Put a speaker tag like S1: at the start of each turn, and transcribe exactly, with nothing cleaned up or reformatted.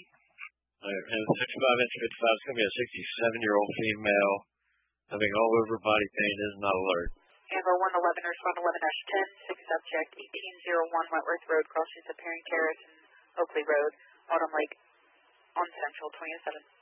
S1: Right, and sixty-five inch fifty-five is going to be a sixty-seven-year-old female having all over body pain, is not alert.
S2: Amber one eleven, respond eleven dash ten, six subject, eighteen oh one Wentworth Road, crossing Superior Terrace and Oakley Road, Autumn Lake, on Central, twenty oh seven.